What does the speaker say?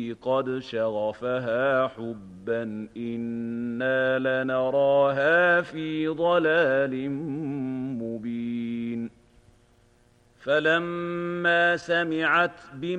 قد شغفها حبا إنا لنراها في ضلال مبين فلما سمعت بما